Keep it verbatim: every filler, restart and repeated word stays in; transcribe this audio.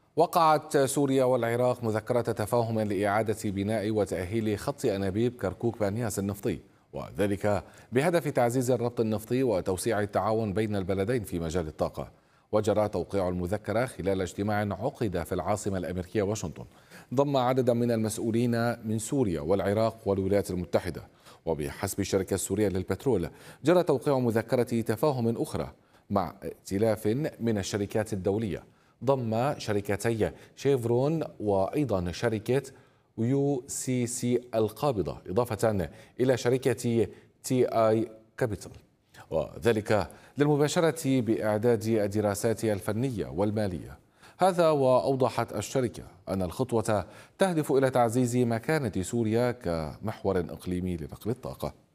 وقعت سوريا والعراق مذكرة تفاهم لإعادة بناء وتأهيل خط أنابيب كركوك بانياس النفطي، وذلك بهدف تعزيز الربط النفطي وتوسيع التعاون بين البلدين في مجال الطاقة. وجرى توقيع المذكرة خلال اجتماع عقد في العاصمة الأمريكية واشنطن ضم عددا من المسؤولين من سوريا والعراق والولايات المتحدة. وبحسب الشركة السورية للبترول جرى توقيع مذكرة تفاهم أخرى مع ائتلاف من الشركات الدولية ضم شركتي شيفرون وأيضا شركة يو سي سي القابضة، إضافة إلى شركة تي آي كابيتال، وذلك للمباشرة بإعداد الدراسات الفنية والمالية. هذا وأوضحت الشركة أن الخطوة تهدف إلى تعزيز مكانة سوريا كمحور إقليمي لنقل الطاقة.